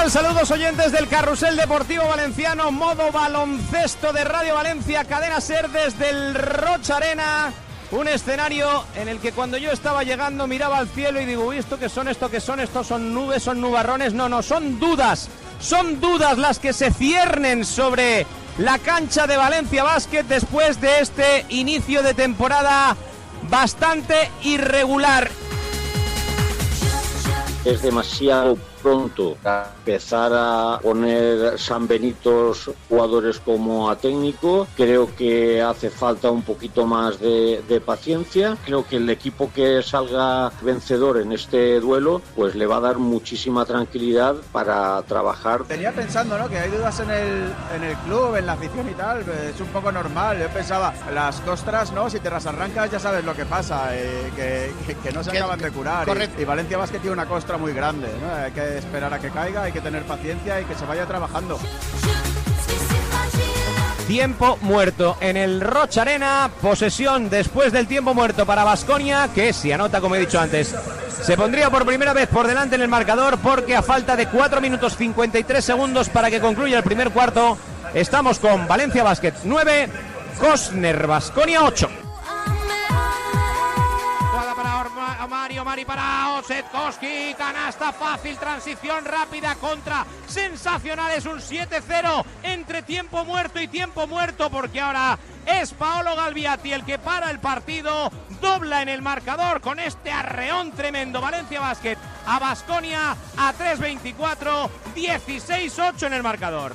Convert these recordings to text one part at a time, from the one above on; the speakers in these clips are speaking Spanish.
tal? Saludos oyentes del Carrusel Deportivo Valenciano, modo baloncesto de Radio Valencia, Cadena SER desde el Roig Arena. Un escenario en el que cuando yo estaba llegando miraba al cielo y digo, uy, ¿esto qué son? ¿Estos son nubes, son nubarrones? No, son dudas las que se ciernen sobre la cancha de Valencia Basket después de este inicio de temporada bastante irregular. Es demasiado pronto para empezar a poner sanbenitos jugadores como a técnico. Creo que hace falta un poquito más de paciencia. Creo que el equipo que salga vencedor en este duelo pues le va a dar muchísima tranquilidad para trabajar. Tenía pensando, ¿no?, que hay dudas en el club, en la afición y tal. Es un poco normal. Yo pensaba, las costras, ¿no?, si te las arrancas ya sabes lo que pasa, que no se acaban de curar. Y Valencia Basket tiene una costra muy grande, ¿no? Hay que esperar a que caiga, hay que tener paciencia y que se vaya trabajando. Tiempo muerto en el Roig Arena, posesión después del tiempo muerto para Baskonia, que si anota, como he dicho antes, se pondría por primera vez por delante en el marcador, porque a falta de 4 minutos 53 segundos para que concluya el primer cuarto, estamos con Valencia Basket 9, Cosner Baskonia 8. Mari para Osetkowski, canasta fácil, transición rápida, contra sensacional, es un 7-0 entre tiempo muerto y tiempo muerto, porque ahora es Paolo Galviati el que para el partido, dobla en el marcador con este arreón tremendo Valencia Basket a Baskonia a 3:24, 16-8 en el marcador.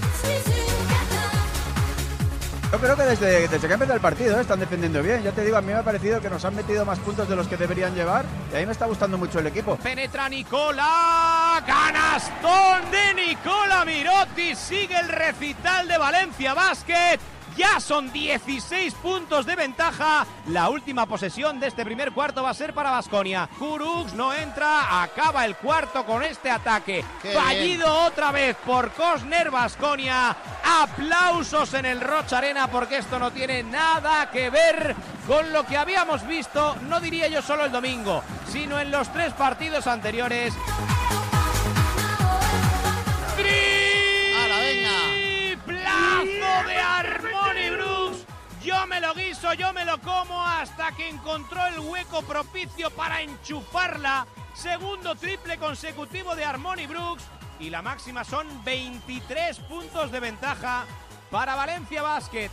Yo creo que desde que empezó el partido están defendiendo bien. Ya te digo, a mí me ha parecido que nos han metido más puntos de los que deberían llevar y ahí me está gustando mucho el equipo. Penetra Nicola, canastón de Nicola Mirotti, sigue el recital de Valencia Basket. Ya son 16 puntos de ventaja. La última posesión de este primer cuarto va a ser para Baskonia. Kurucs no entra, acaba el cuarto con este ataque. Qué fallido bien. Otra vez por Cosner Baskonia. Aplausos en el Roig Arena, porque esto no tiene nada que ver con lo que habíamos visto, no diría yo solo el domingo, sino en los 3 partidos anteriores. ¡Plazo de Harmony Brooks! Yo me lo guiso, yo me lo como, hasta que encontró el hueco propicio para enchufarla. Segundo triple consecutivo de Harmony Brooks y la máxima son 23 puntos de ventaja para Valencia Basket.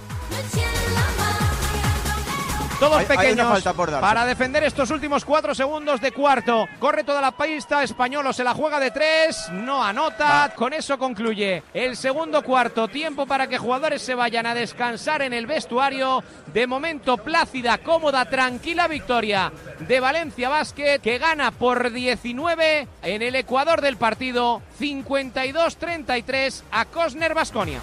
Todos pequeños para defender estos últimos 4 segundos de cuarto. Corre toda la pista, Españolo se la juega de 3, no anota. Con eso concluye el segundo cuarto. Tiempo para que jugadores se vayan a descansar en el vestuario. De momento plácida, cómoda, tranquila victoria de Valencia Basket, que gana por 19 en el ecuador del partido, 52-33 a Cosner Baskonia.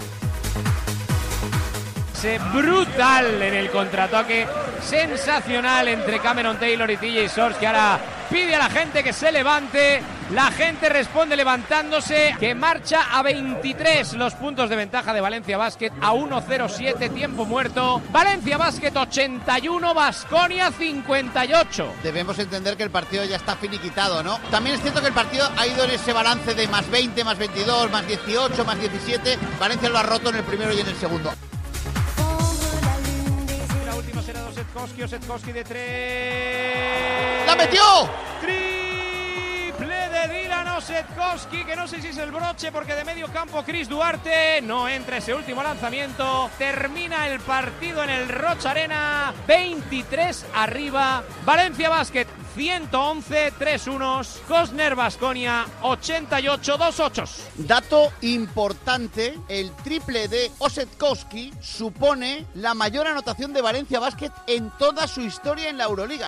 Brutal en el contraataque, sensacional entre Cameron Taylor y TJ Shorts, que ahora pide a la gente que se levante. La gente responde levantándose, que marcha a 23 los puntos de ventaja de Valencia Basket, a 1-0-7, tiempo muerto. Valencia Basket 81, Baskonia 58. Debemos entender que el partido ya está finiquitado, ¿no? También es cierto que el partido ha ido en ese balance de más 20, más 22, más 18, más 17. Valencia lo ha roto en el primero y en el segundo. Osetkowski de 3. ¡La metió! Triple de Dylan Osetkowski, que no sé si es el broche, porque de medio campo Chris Duarte no entra ese último lanzamiento. Termina el partido en el Roig Arena, 23 arriba. Valencia Basket 111, 3-1, Cosner Baskonia 88, 2-8. Dato importante, el triple de Osetkowski supone la mayor anotación de Valencia Basket en toda su historia en la Euroliga.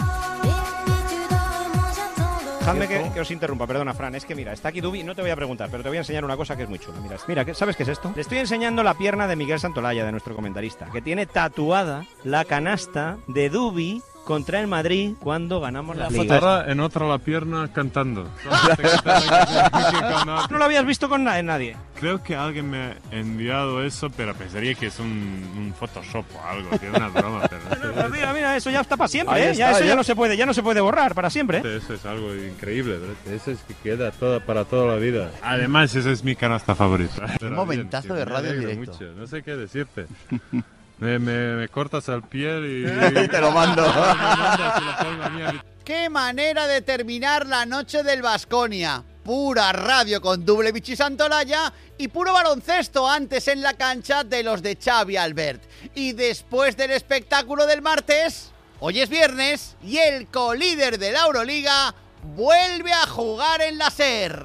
Dejadme que os interrumpa, perdona, Fran, es que mira, está aquí Dubi, no te voy a preguntar, pero te voy a enseñar una cosa que es muy chula. Mira, ¿sabes qué es esto? Le estoy enseñando la pierna de Miguel Santolaya, de nuestro comentarista, que tiene tatuada la canasta de Dubi contra el Madrid cuando ganamos la Liga. Ahora en otra la pierna cantando. No lo habías visto con nadie. Creo que alguien me ha enviado eso, pero pensaría que es un Photoshop o algo, que es una broma. Pero mira, eso ya está para siempre, ¿eh? Ya no se puede borrar para siempre. Eso es algo increíble, ¿verdad? Eso es que queda para toda la vida. Además, esa es mi canasta favorita. Un momentazo de radio en directo. Mucho. No sé qué decirte. Me cortas el piel y te lo mando. ¡Qué manera de terminar la noche del Baskonia! Pura radio con Dublevic y Santolaya y puro baloncesto antes en la cancha de los de Xavi Albert. Y después del espectáculo del martes, hoy es viernes y el colíder de la Euroliga vuelve a jugar en la SER.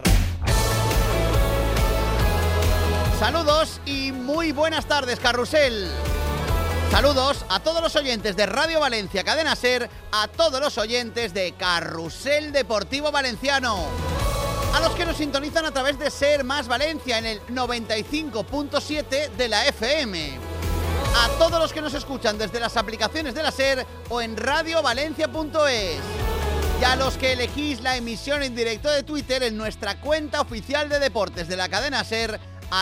Saludos y muy buenas tardes, Carrusel. Saludos a todos los oyentes de Radio Valencia Cadena SER, a todos los oyentes de Carrusel Deportivo Valenciano, a los que nos sintonizan a través de SER Más Valencia en el 95.7 de la FM, a todos los que nos escuchan desde las aplicaciones de la SER o en radiovalencia.es, y a los que elegís la emisión en directo de Twitter en nuestra cuenta oficial de deportes de la cadena SER,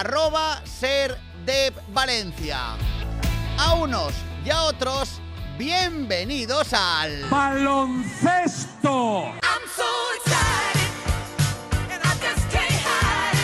@SERDevValencia. A unos y a otros, bienvenidos al baloncesto. I'm so excited and I just can't hide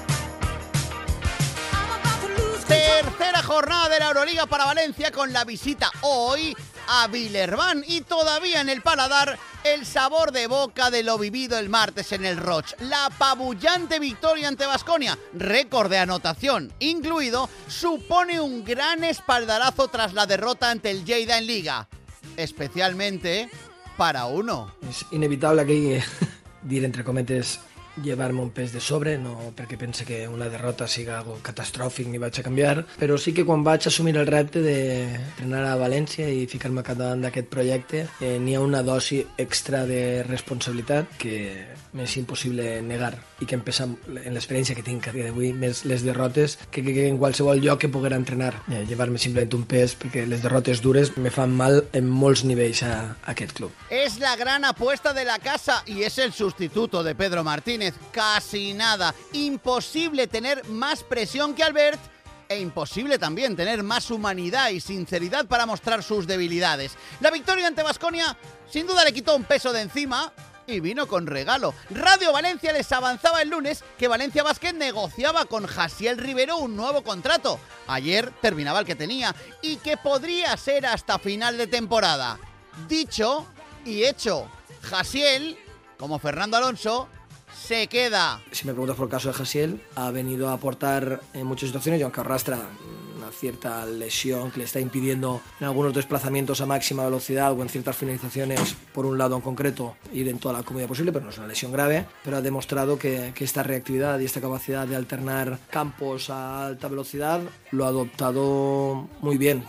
it. I'm about to lose control. Tercera jornada de la Euroliga para Valencia con la visita hoy a Villerban y todavía en el paladar el sabor de boca de lo vivido el martes en el Roig. La apabullante victoria ante Baskonia, récord de anotación incluido, supone un gran espaldarazo tras la derrota ante el Lleida en Liga, especialmente para uno. És inevitable que dir entre cometes llevar-me un pes de sobre, no perquè pense que una derrota siga algo catastròfic ni vaig a canviar, però sí que quan vaig assumir el repte d'entrenar a València i ficar-me al capdavant d'aquest projecte, n'hi ha una dosi extra de responsabilitat que m'és impossible negar i que empesa en l'experiència que tinc a dia d'avui, més les derrotes, que en qualsevol lloc que poguera entrenar. Llevar-me simplement un pes perquè les derrotes dures me fan mal en molts nivells a aquest club. Es la gran apuesta de la casa y es el sustituto de Pedro Martínez. Casi nada. Imposible tener más presión que Albert e imposible también tener más humanidad y sinceridad para mostrar sus debilidades. La victoria ante Baskonia sin duda le quitó un peso de encima y vino con regalo. Radio Valencia les avanzaba el lunes que Valencia Basket negociaba con Jasiel Rivero un nuevo contrato. Ayer terminaba el que tenía y que podría ser hasta final de temporada. Dicho y hecho, Jasiel, como Fernando Alonso, se queda. Si me preguntas por el caso de Jasiel, ha venido a aportar en muchas situaciones y aunque arrastra una cierta lesión que le está impidiendo en algunos desplazamientos a máxima velocidad o en ciertas finalizaciones por un lado en concreto ir en toda la comodidad posible, pero no es una lesión grave, pero ha demostrado que esta reactividad y esta capacidad de alternar campos a alta velocidad lo ha adoptado muy bien.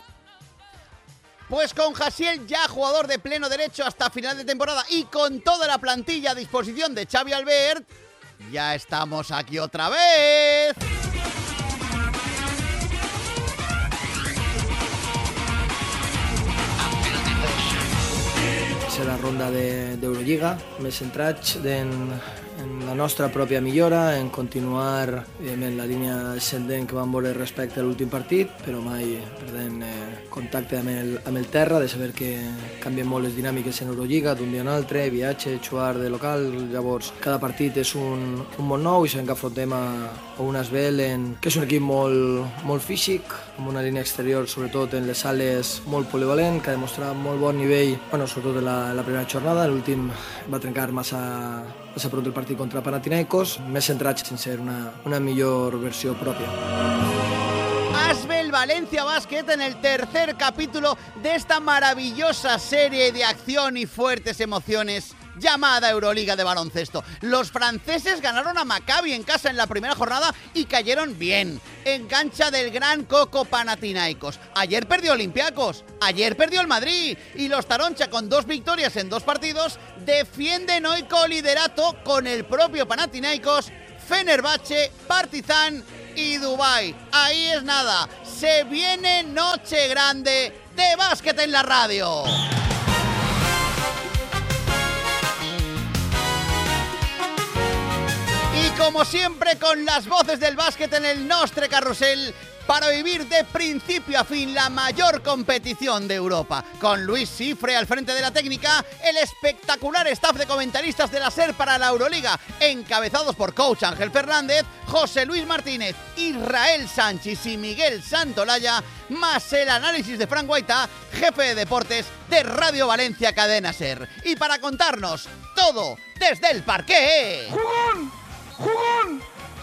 Pues con Jasiel ya jugador de pleno derecho hasta final de temporada y con toda la plantilla a disposición de Xavi Albert, ya estamos aquí otra vez. Serà ronda d'Eurolliga, més centrats en la nostra pròpia millora, en continuar en la línia ascendent que vam veure respecte a l'últim partit, però mai perdent contacte amb el terra, de saber que canvien molt les dinàmiques en Eurolliga, d'un dia a un altre, viatge, jugar de local, llavors cada partit és un món nou i sabem que afrontem a un Asvel, que és un equip molt físic, amb una línia exterior, sobretot en les sales, molt polivalent, que ha demostrat molt bon nivell, sobretot en la primera jornada, l'últim va trencar massa pront el partit contra Panathinaikos, més centrats en ser una millor versió pròpia. Asvel Valencia Basket en el tercer capítulo de esta maravillosa serie de acción y fuertes emociones llamada Euroliga de baloncesto. Los franceses ganaron a Maccabi en casa en la primera jornada y cayeron bien, en cancha del gran Coco Panathinaikos. Ayer perdió Olympiacos, ayer perdió el Madrid y los Taroncha, con 2 victorias en 2 partidos, defienden hoy coliderato con el propio Panathinaikos, Fenerbahce, Partizan y Dubái. Ahí es nada, se viene noche grande de básquet en la radio. como siempre, con las voces del básquet en el Nostre Carrusel, para vivir de principio a fin la mayor competición de Europa. Con Luis Cifre al frente de la técnica, el espectacular staff de comentaristas de la SER para la Euroliga, encabezados por coach Ángel Fernández, José Luis Martínez, Israel Sánchez y Miguel Santolaya, más el análisis de Fran Guaita, jefe de deportes de Radio Valencia Cadena SER. Y para contarnos todo desde el parqué... ¡Jugón! ¡Jugón!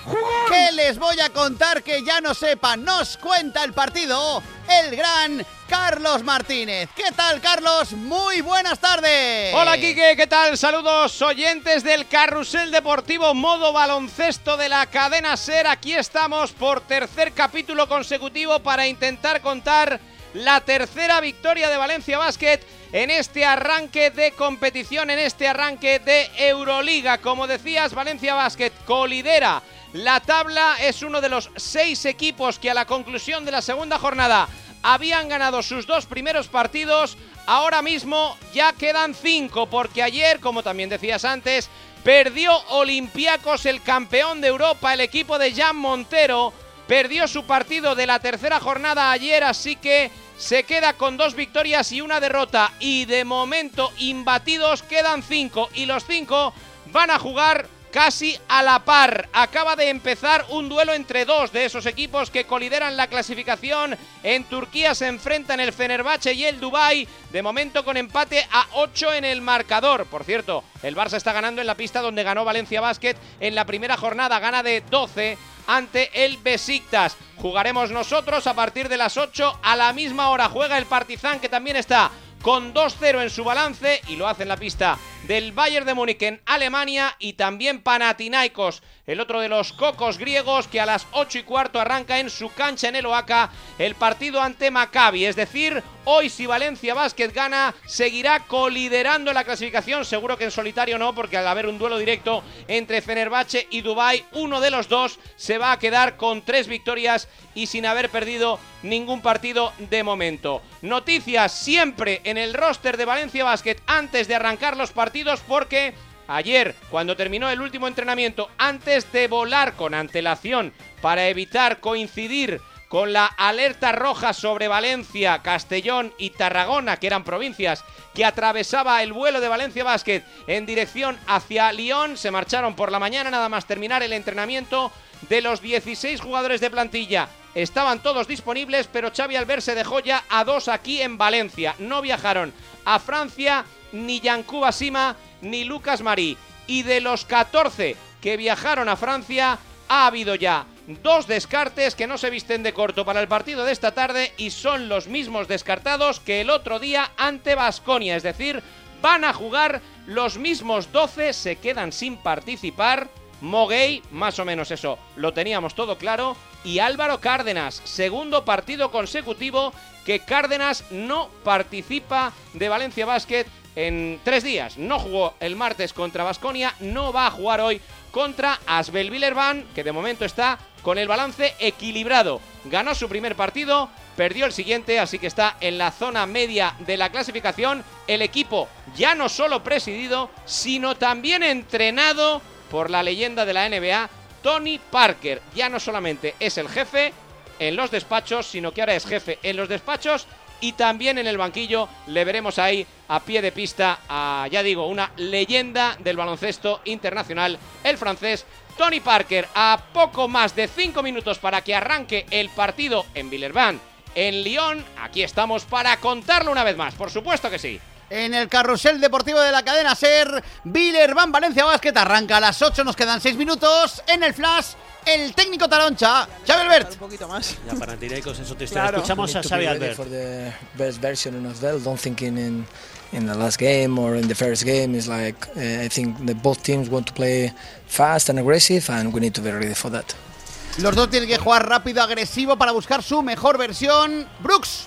¿Qué les voy a contar que ya no sepan? Nos cuenta el partido el gran Carlos Martínez. ¿Qué tal, Carlos? Muy buenas tardes. Hola, Quique, ¿qué tal? Saludos, oyentes del Carrusel Deportivo modo baloncesto de la cadena SER. Aquí estamos por tercer capítulo consecutivo para intentar contar la tercera victoria de Valencia Basket en este arranque de competición, en este arranque de Euroliga. Como decías, Valencia Basket colidera la tabla, es uno de los 6 equipos que a la conclusión de la segunda jornada habían ganado sus 2 primeros partidos. Ahora mismo ya quedan 5, porque ayer, como también decías antes, perdió Olympiacos, el campeón de Europa, el equipo de Jan Montero, perdió su partido de la tercera jornada ayer, así que se queda con 2 victorias y 1 derrota, y de momento imbatidos quedan 5, y los 5 van a jugar casi a la par. Acaba de empezar un duelo entre 2 de esos equipos que colideran la clasificación. En Turquía se enfrentan el Fenerbahce y el Dubái, de momento con empate a 8 en el marcador. Por cierto, el Barça está ganando en la pista donde ganó Valencia Basket en la primera jornada, gana de 12 ante el Besiktas. Jugaremos nosotros a partir de las 8, a la misma hora juega el Partizan, que también está con 2-0 en su balance, y lo hace en la pista del Bayern de Múnich en Alemania, y también Panathinaikos, el otro de los cocos griegos, que a las 8:15 arranca en su cancha en el Oaca el partido ante Maccabi. Es decir, hoy si Valencia Basket gana, seguirá coliderando la clasificación, seguro que en solitario no, porque al haber un duelo directo entre Fenerbahce y Dubái, uno de los dos se va a quedar con 3 victorias y sin haber perdido ningún partido de momento. Noticias siempre en el roster de Valencia Basket antes de arrancar los partidos, porque ayer, cuando terminó el último entrenamiento, antes de volar con antelación para evitar coincidir con la alerta roja sobre Valencia, Castellón y Tarragona, que eran provincias que atravesaba el vuelo de Valencia Basket en dirección hacia Lyon, se marcharon por la mañana nada más terminar el entrenamiento. De los 16 jugadores de plantilla estaban todos disponibles, pero Xavi Albert se dejó ya a 2 aquí en Valencia. No viajaron a Francia ni Yankuba Sima ni Lucas Marí. Y de los 14 que viajaron a Francia, ha habido ya 2 descartes que no se visten de corto para el partido de esta tarde, y son los mismos descartados que el otro día ante Baskonia. Es decir, van a jugar los mismos 12, se quedan sin participar Moguey, más o menos eso lo teníamos todo claro, y Álvaro Cárdenas, segundo partido consecutivo que Cárdenas no participa de Valencia Basket en 3 días. No jugó el martes contra Baskonia, no va a jugar hoy contra Asbel Villeurbanne, que de momento está con el balance equilibrado. Ganó su primer partido, perdió el siguiente, así que está en la zona media de la clasificación. El equipo ya no solo presidido, sino también entrenado por la leyenda de la NBA, Tony Parker. Ya no solamente es el jefe en los despachos, sino que ahora es jefe en los despachos y también en el banquillo. Le veremos ahí a pie de pista a, ya digo, una leyenda del baloncesto internacional, el francés Tony Parker. A poco más de 5 minutos para que arranque el partido en Villeurbanne, en Lyon. Aquí estamos para contarlo una vez más, por supuesto que sí. En el Carrusel Deportivo de la cadena SER, Villeurbanne Valencia Basket arranca a las 8, nos quedan 6 minutos. En el flash, el técnico Taroncha, Xavi Albert. Un poquito más. Ya Panathinaikos es otra historia. Escuchamos a Xavi Albert. For the best version of them, don't thinking in the last game or in the first game. Is like I think that both teams want to play fast and aggressive, and we need to be ready for that. Los dos tienen que jugar rápido, agresivo para buscar su mejor versión. Brooks.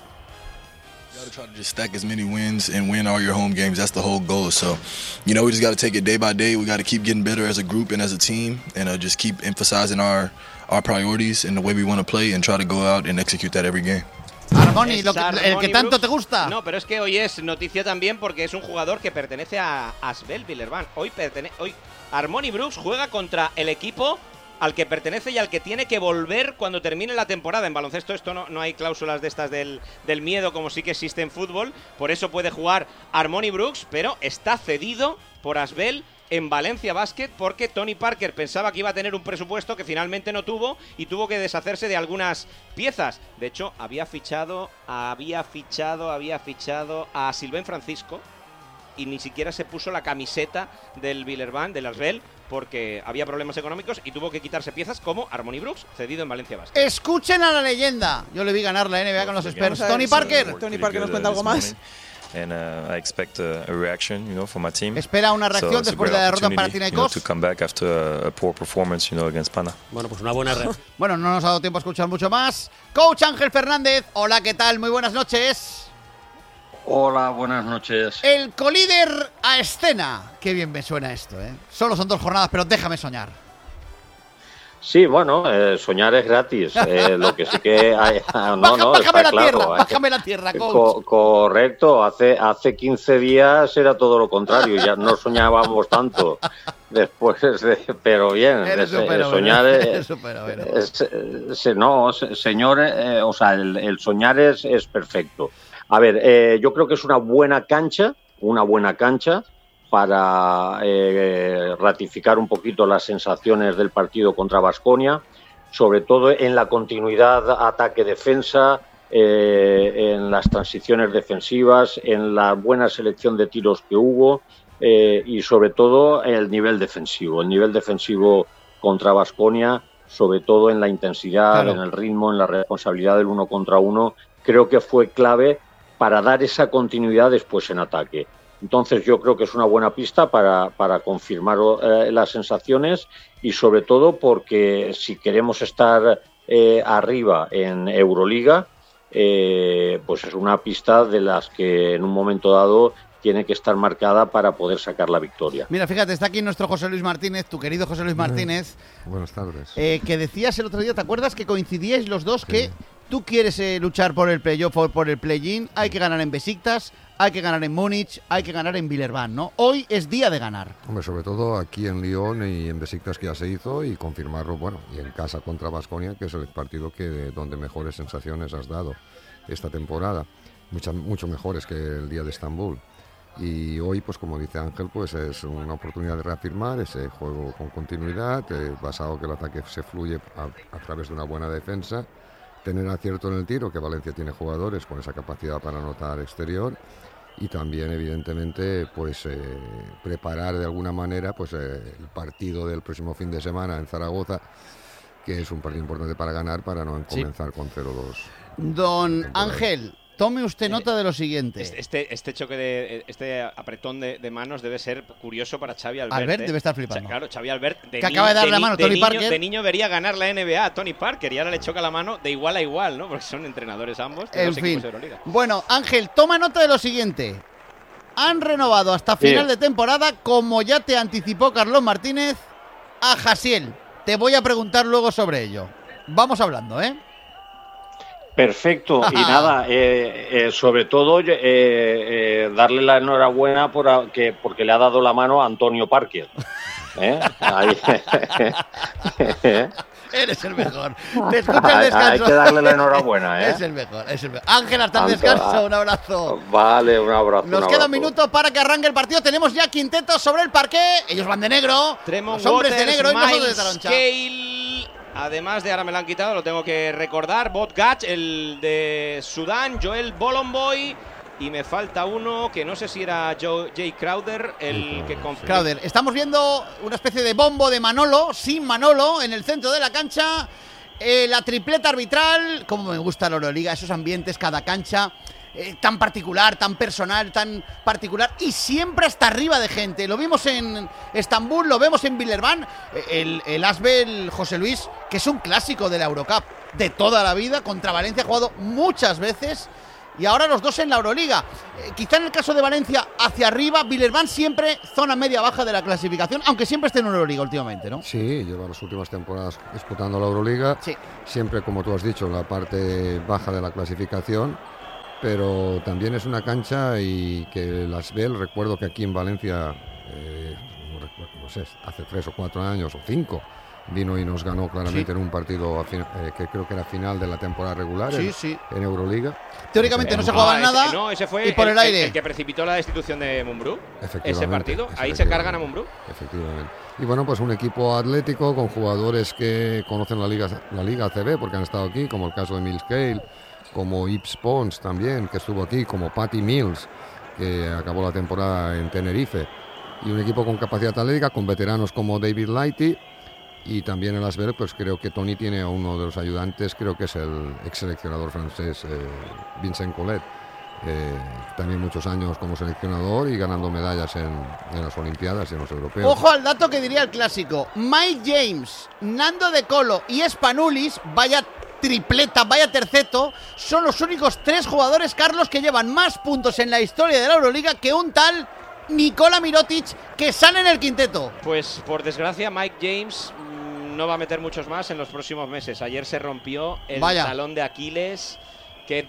You got to try to just stack as many wins and win all your home games. That's the whole goal. So, we just got to take it day by day. We got to keep getting better as a group and as a team, and just keep emphasizing our priorities and the way we want to play, and try to go out and execute that every game. Armoni, Es el que Armoni tanto Brooks. te gusta. No, pero es que hoy es noticia también porque es un jugador que pertenece a Asvel Villeurbanne. Hoy Armoni Brooks juega contra el equipo al que pertenece y al que tiene que volver cuando termine la temporada. En baloncesto esto no hay cláusulas de estas del miedo como sí que existe en fútbol. Por eso puede jugar Armoni Brooks, pero está cedido por Asvel en Valencia Basket porque Tony Parker pensaba que iba a tener un presupuesto que finalmente no tuvo y tuvo que deshacerse de algunas piezas. De hecho, había fichado a Sylvain Francisco y ni siquiera se puso la camiseta del Villeurbanne, del Asvel, porque había problemas económicos y tuvo que quitarse piezas como Armoni Brooks, cedido en Valencia Basket. Escuchen a la leyenda. Yo le vi ganar la NBA con los Spurs. Tony Parker. Tony Parker nos cuenta algo más. And I expect a reaction, for my team. Espera una reacción después de la derrota en Panathinaikos. To come back after a poor performance, against Pana. Bueno, pues una buena reacción. Bueno, no nos ha dado tiempo a escuchar mucho más. Coach Ángel Fernández. Hola, ¿qué tal? Muy buenas noches. Hola, buenas noches. El colíder a escena. Qué bien me suena esto, ¿eh? Solo son 2 jornadas, pero déjame soñar. Sí, bueno, soñar es gratis. Lo que sí que hay... Bájame la tierra, bájame la tierra, coach. Correcto, hace 15 días era todo lo contrario, ya no soñábamos tanto. Después, pero bien, soñar el soñar es perfecto. A ver, yo creo que es una buena cancha para ratificar un poquito las sensaciones del partido contra Baskonia, sobre todo en la continuidad ataque-defensa, en las transiciones defensivas, en la buena selección de tiros que hubo y sobre todo el nivel defensivo. El nivel defensivo contra Baskonia, sobre todo en la intensidad, claro, en el ritmo, en la responsabilidad del 1 contra 1, creo que fue clave para dar esa continuidad después en ataque. Entonces yo creo que es una buena pista para confirmar las sensaciones y sobre todo porque si queremos estar arriba en Euroliga, pues es una pista de las que en un momento dado tiene que estar marcada para poder sacar la victoria. Mira, fíjate, está aquí nuestro José Luis Martínez, tu querido José Luis Martínez. Buenas tardes. Que decías el otro día, ¿te acuerdas que coincidíais los dos que tú quieres luchar por el playoff o por el play-in? Hay que ganar en Besiktas, hay que ganar en Múnich, hay que ganar en Villeurbanne, ¿no? Hoy es día de ganar. Hombre, sobre todo aquí en Lyon y en Besiktas, que ya se hizo, y confirmarlo, bueno, y en casa contra Baskonia, que es el partido donde mejores sensaciones has dado esta temporada, mucho mejores que el día de Estambul. Y hoy, pues como dice Ángel, pues es una oportunidad de reafirmar ese juego con continuidad, basado que el ataque se fluye a través de una buena defensa, tener acierto en el tiro, que Valencia tiene jugadores con esa capacidad para anotar exterior, y también evidentemente pues preparar de alguna manera pues el partido del próximo fin de semana en Zaragoza, que es un partido importante para ganar, para no comenzar con 0-2. Don Ángel, tome usted nota de lo siguiente. Este choque este apretón de manos debe ser curioso para Xavi Albert. Albert debe estar flipando. Claro, Xavi Albert que acaba de darle la mano a Tony Parker. De niño vería ganar la NBA a Tony Parker y ahora le choca la mano de igual a igual, ¿no? Porque son entrenadores ambos. En fin. Bueno, Ángel, toma nota de lo siguiente. Han renovado hasta final de temporada, como ya te anticipó Carlos Martínez, a Jasiel. Te voy a preguntar luego sobre ello. Vamos hablando, ¿eh? Perfecto, y nada, sobre todo darle la enhorabuena porque le ha dado la mano a Antonio Parker. Ahí. Eres el mejor. Te escucha el descanso. Hay que darle la enhorabuena, Es el mejor, Ángel, hasta el descanso, un abrazo. Vale, un abrazo. Nos queda un minuto para que arranque el partido. Tenemos ya quintetos sobre el parqué. Ellos van de negro. Tremont los hombres Waters, de negro y nosotros de Miles taroncha. Cale, además de ahora me lo han quitado, lo tengo que recordar. Bot Gach, el de Sudán, Joel Bolomboy. Y me falta uno que no sé si era Jay Crowder, Crowder. Estamos viendo una especie de bombo de Manolo, sin Manolo, en el centro de la cancha. La tripleta arbitral, como me gusta la Euroliga, esos ambientes, cada cancha tan particular, tan personal, tan particular y siempre hasta arriba de gente. Lo vimos en Estambul, lo vemos en Villeurbanne. El Asvel, José Luis, que es un clásico de la Eurocup de toda la vida, contra Valencia ha jugado muchas veces. y ahora los dos en la Euroliga. Quizá en el caso de Valencia, hacia arriba, Villeurbanne siempre zona media-baja de la clasificación, aunque siempre esté en Euroliga últimamente, ¿no? Sí, lleva las últimas temporadas disputando la Euroliga, siempre, como tú has dicho, en la parte baja de la clasificación, pero también es una cancha y que las Asbel, recuerdo que aquí en Valencia, no sé, hace 3 o 4 años o 5, vino y nos ganó claramente en un partido que creo que era final de la temporada regular en Euroliga. Teóricamente no se jugaba nada. No, ese fue y por el aire. El que precipitó la destitución de Mumbrú. Ese partido, ahí se efectivamente, cargan a Mumbrú. Efectivamente. Y bueno, pues un equipo atlético con jugadores que conocen la Liga ACB porque han estado aquí, como el caso de Mills Cale, como Yves Pons también, que estuvo aquí, como Patty Mills, que acabó la temporada en Tenerife. Y un equipo con capacidad atlética, con veteranos como David Lighty. Y también en Las Vegas, pues creo que Tony tiene a uno de los ayudantes, creo que es el ex seleccionador francés Vincent Collet, también muchos años como seleccionador y ganando medallas en las Olimpiadas y en los europeos. Ojo al dato que diría el clásico: Mike James, Nando De Colo y Spanulis, vaya tripleta, vaya terceto, son los únicos 3 jugadores, Carlos, que llevan más puntos en la historia de la Euroliga que un tal Nikola Mirotic, que sale en el quinteto. Pues por desgracia Mike James no va a meter muchos más en los próximos meses. Ayer se rompió el talón de Aquiles, que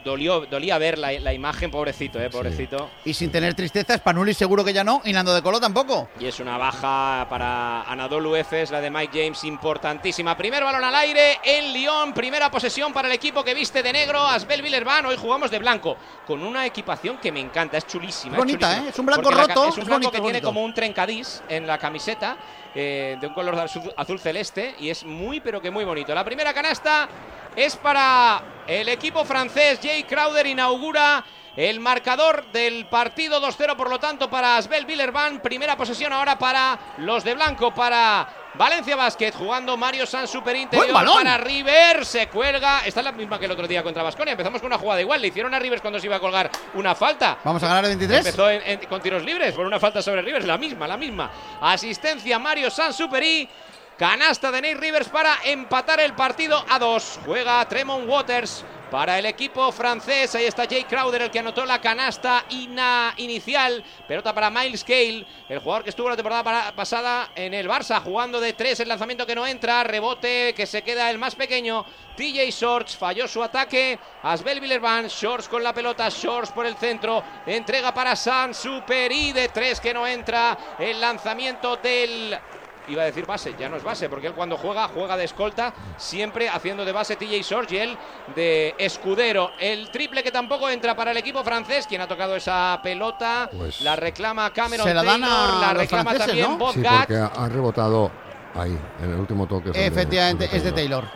dolía ver la imagen, pobrecito, pobrecito. Sí. Y sin tener tristeza, Spanulis seguro que ya no, y Nando De Colo tampoco. Y es una baja para Anadolu Efes, la de Mike James, importantísima. Primer balón al aire en Lyon, primera posesión para el equipo que viste de negro, Asbel Villeurbanne. Hoy jugamos de blanco, con una equipación que me encanta, es chulísima. Bonita, chulísima. Es un blanco roto. Es un blanco que tiene como un trencadís en la camiseta, de un color azul celeste, y es muy, pero que muy bonito. La primera canasta es para el equipo francés. Jay Crowder inaugura el marcador del partido, 2-0 por lo tanto para Asbel Villeurbanne. Primera posesión ahora para los de blanco, para Valencia Basket, jugando Mario Sansuperi interior para Rivers, se cuelga. Esta es la misma que el otro día contra Baskonia. Empezamos con una jugada igual, le hicieron a Rivers cuando se iba a colgar una falta. Vamos a ganar de 23. Empezó con tiros libres por una falta sobre Rivers, la misma. Asistencia Mario Sansuperi. Canasta de Nate Rivers para empatar el partido a 2. Juega Tremont Waters para el equipo francés. Ahí está Jay Crowder, el que anotó la canasta inicial. Pelota para Miles Cale, el jugador que estuvo la temporada pasada en el Barça, jugando de 3. El lanzamiento que no entra. Rebote que se queda el más pequeño. TJ Shorts falló su ataque. Asbel Villeurbanne, Shorts con la pelota. Shorts por el centro. Entrega para Sansuperi de 3 que no entra. El lanzamiento del... Iba a decir base, ya no es base, porque él cuando juega de escolta, siempre haciendo de base TJ Shorts y él de escudero. El triple que tampoco entra para el equipo francés. ¿Quién ha tocado esa pelota? Pues la reclama Cameron Taylor, la reclama también, ¿no? Sí, porque ha rebotado ahí, en el último toque. Efectivamente, es de Taylor.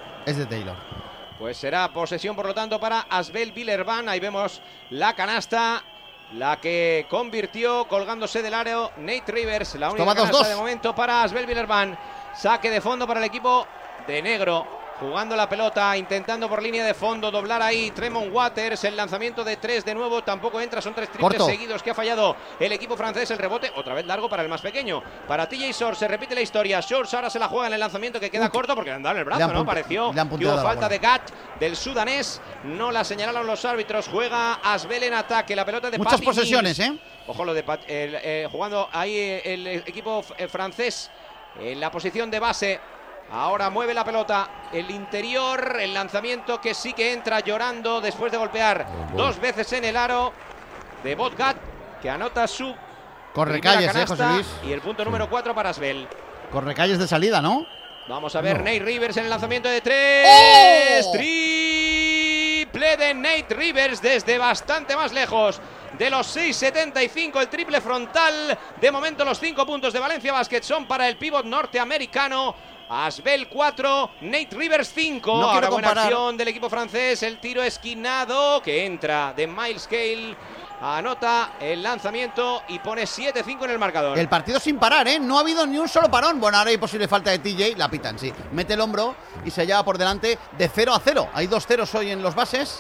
Pues será posesión, por lo tanto, para Asbel Villeurbanne. Ahí vemos la canasta, la que convirtió colgándose del aro Nate Rivers. La única canasta de momento para Asbel Villeurbanne. Saque de fondo para el equipo de negro. Jugando la pelota, intentando por línea de fondo doblar ahí Tremont Waters. El lanzamiento de 3 de nuevo tampoco entra. Son 3 triples seguidos que ha fallado el equipo francés. El rebote otra vez largo para el más pequeño, para TJ Shorts. Se repite la historia. Shorts ahora se la juega en el lanzamiento que queda corto porque le han dado en el brazo, ¿no? Pareció que hubo falta de Gat del sudanés. No la señalaron los árbitros. Juega Asbel en ataque. La pelota de muchas Patty posesiones, Mills. Ojo lo de jugando ahí el equipo francés en la posición de base. Ahora mueve la pelota, el interior, el lanzamiento que sí que entra llorando después de golpear 2 veces en el aro de Botgat, que anota su correcalles, José Luis. Y el punto número 4 para Asbel. Correcalles de salida, ¿no? Vamos a ver Nate Rivers en el lanzamiento de 3. ¡Oh! Triple de Nate Rivers desde bastante más lejos de los 6.75, el triple frontal. De momento los 5 puntos de Valencia Basket son para el pívot norteamericano. Asbel 4, Nate Rivers 5. No ahora buena acción del equipo francés. El tiro esquinado que entra de Miles Cale. Anota el lanzamiento y pone 7-5 en el marcador. El partido sin parar, ¿eh? No ha habido ni un solo parón. Bueno, ahora hay posible falta de TJ. La pitan, sí. Mete el hombro y se lleva por delante de 0-0. Hay 2 ceros hoy en los bases.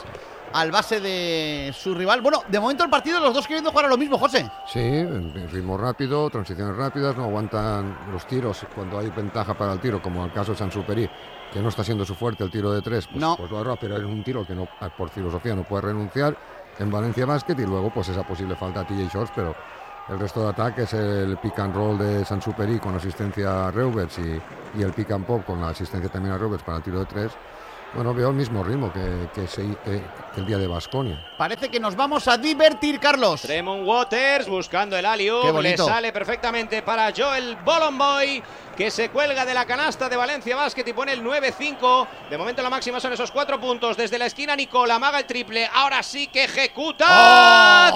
al base de su rival. Bueno, de momento el partido los dos queriendo jugar a lo mismo, José. Sí, en ritmo rápido, transiciones rápidas, no aguantan los tiros cuando hay ventaja para el tiro, como el caso de Sansuperi, que no está siendo su fuerte el tiro de tres, pues, no. Pues lo hará, pero es un tiro que no, por filosofía no puede renunciar en Valencia Basket, y luego pues esa posible falta a TJ Shorts, pero el resto de ataque es el pick and roll de Sansuperi con asistencia a Reuberts y el pick and pop con la asistencia también a Reuberts para el tiro de tres. Bueno, veo el mismo ritmo que el día de Baskonia. Parece que nos vamos a divertir, Carlos. Tremont Waters buscando el alley-oop, le sale perfectamente para Joel Bolomboy, que se cuelga de la canasta de Valencia Basket y pone el 9-5. De momento la máxima son esos 4 puntos. Desde la esquina Nicola amaga el triple, ahora sí que ejecuta.